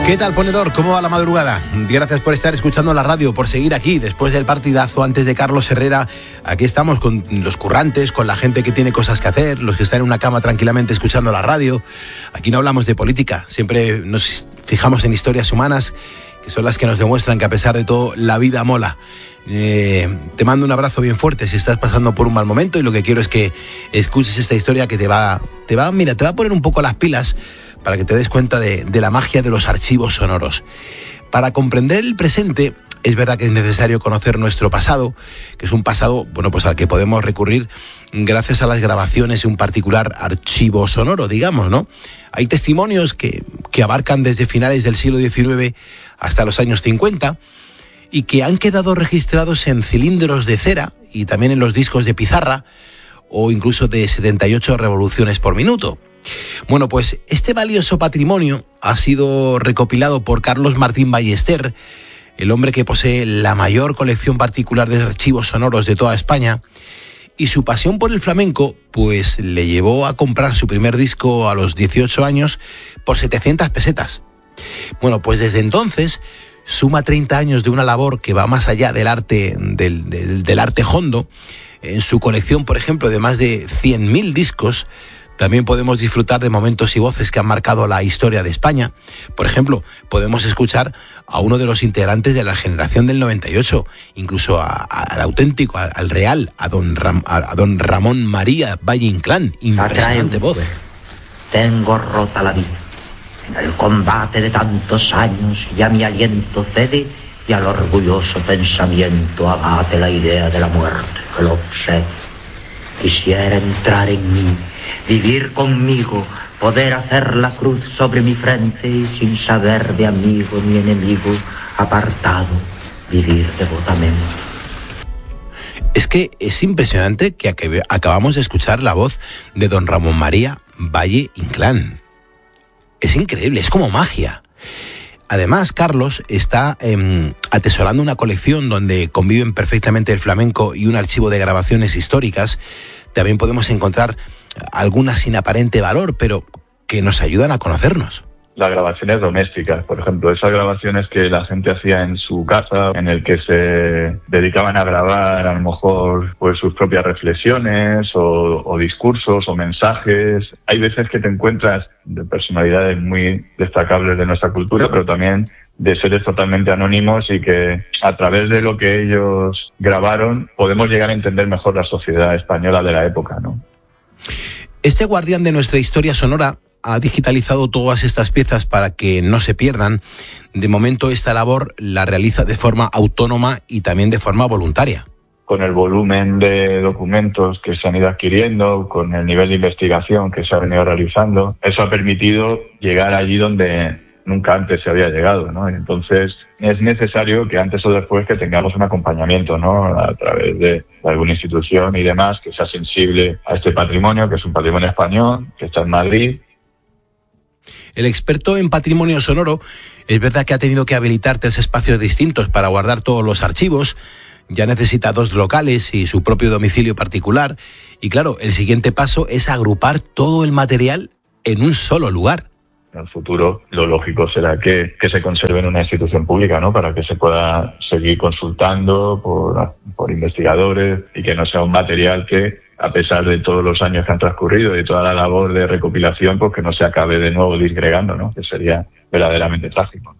¿Qué tal, ponedor? ¿Cómo va la madrugada? Gracias por estar escuchando la radio, por seguir aquí después del partidazo antes de Carlos Herrera. Aquí estamos con los currantes, con la gente que tiene cosas que hacer, los que están en una cama tranquilamente escuchando la radio. Aquí no hablamos de política, siempre nos fijamos en historias humanas, que son las que nos demuestran que a pesar de todo la vida mola. Te mando un abrazo bien fuerte si estás pasando por un mal momento, y lo que quiero es que escuches esta historia que te va a poner un poco las pilas para que te des cuenta de la magia de los archivos sonoros. Para comprender el presente, es verdad que es necesario conocer nuestro pasado, que es un pasado, pues al que podemos recurrir gracias a las grabaciones de un particular archivo sonoro, digamos, ¿no? Hay testimonios que abarcan desde finales del siglo XIX hasta los años 50 y que han quedado registrados en cilindros de cera y también en los discos de pizarra o incluso de 78 revoluciones por minuto. Bueno, pues este valioso patrimonio ha sido recopilado por Carlos Martín Ballester, el hombre que posee la mayor colección particular de archivos sonoros de toda España, y su pasión por el flamenco pues le llevó a comprar su primer disco a los 18 años por 700 pesetas. Bueno, pues desde entonces suma 30 años de una labor que va más allá del arte del arte hondo. En su colección, por ejemplo, de más de 100.000 discos, también podemos disfrutar de momentos y voces que han marcado la historia de España. Por ejemplo, podemos escuchar a uno de los integrantes de la generación del 98, incluso al auténtico, al real, a don Ramón María Valle Inclán. Impresionante voz. Tengo rota la vida. En el combate de tantos años ya mi aliento cede y al orgulloso pensamiento abate la idea de la muerte que lo obsede. Quisiera entrar en mí, vivir conmigo, poder hacer la cruz sobre mi frente y sin saber de amigo ni enemigo, apartado, vivir devotamente. Es que es impresionante que acabamos de escuchar la voz de don Ramón María Valle Inclán. Es increíble, es como magia. Además, Carlos está atesorando una colección donde conviven perfectamente el flamenco y un archivo de grabaciones históricas. También podemos encontrar algunas sin aparente valor, pero que nos ayudan a conocernos. Las grabaciones domésticas, por ejemplo, esas grabaciones que la gente hacía en su casa, en el que se dedicaban a grabar a lo mejor pues sus propias reflexiones o discursos o mensajes. Hay veces que te encuentras de personalidades muy destacables de nuestra cultura, pero también de seres totalmente anónimos y que a través de lo que ellos grabaron podemos llegar a entender mejor la sociedad española de la época, ¿no? Este guardián de nuestra historia sonora ha digitalizado todas estas piezas para que no se pierdan. De momento esta labor la realiza de forma autónoma y también de forma voluntaria. Con el volumen de documentos que se han ido adquiriendo, con el nivel de investigación que se ha venido realizando, eso ha permitido llegar allí donde nunca antes se había llegado, ¿no? Entonces es necesario que antes o después que tengamos un acompañamiento, ¿no? A través de alguna institución y demás que sea sensible a este patrimonio, que es un patrimonio español, que está en Madrid. El experto en patrimonio sonoro es verdad que ha tenido que habilitar 3 espacios distintos para guardar todos los archivos. Ya necesita 2 locales y su propio domicilio particular. Y claro, el siguiente paso es agrupar todo el material en un solo lugar. En el futuro, lo lógico será que se conserve en una institución pública, ¿no? Para que se pueda seguir consultando por investigadores y que no sea un material que, a pesar de todos los años que han transcurrido y de toda la labor de recopilación, pues que no se acabe de nuevo disgregando, ¿no? Que sería verdaderamente trágico.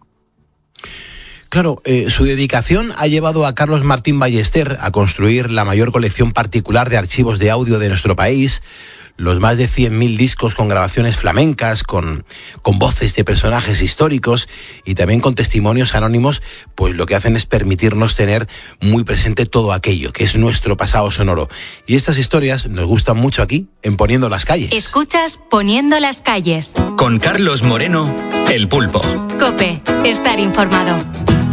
Claro, su dedicación ha llevado a Carlos Martín Ballester a construir la mayor colección particular de archivos de audio de nuestro país, los más de 100.000 discos con grabaciones flamencas, con voces de personajes históricos y también con testimonios anónimos, pues lo que hacen es permitirnos tener muy presente todo aquello que es nuestro pasado sonoro. Y estas historias nos gustan mucho aquí, en Poniendo las Calles. Escuchas Poniendo las Calles. Con Carlos Moreno, El Pulpo. COPE, estar informado.